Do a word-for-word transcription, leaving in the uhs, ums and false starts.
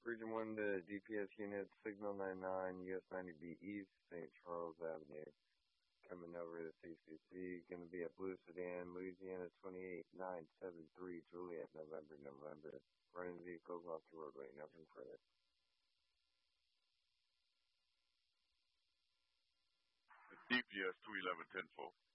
Region one to D P S unit, Signal nine nine, U S ninety B East, Saint Charles Avenue. Coming over to C C C, going to be at Blue Sedan, Louisiana twenty-eight nine seven three, Juliet, November, November. Running vehicles off the roadway, nothing further. D P S two eleven ten four.